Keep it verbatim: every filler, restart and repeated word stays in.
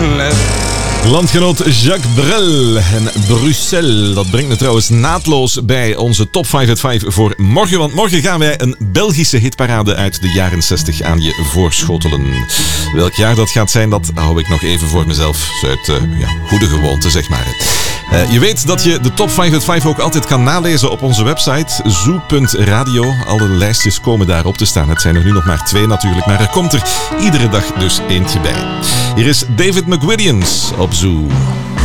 Brel. Landgenoot Jacques Brel en Bruxelles. Dat brengt me trouwens naadloos bij onze top vijf uit vijf voor morgen. Want morgen gaan wij een Belgische hitparade uit de jaren zestig aan je voorschotelen. Welk jaar dat gaat zijn, dat hou ik nog even voor mezelf. Uit uh, ja, goede gewoonte, zeg maar. Uh, je weet dat je de top vijf uit vijf ook altijd kan nalezen op onze website zoo punt radio. Alle lijstjes komen daarop te staan. Het zijn er nu nog maar twee natuurlijk, maar er komt er iedere dag dus eentje bij. Hier is David McWilliams op Zoo.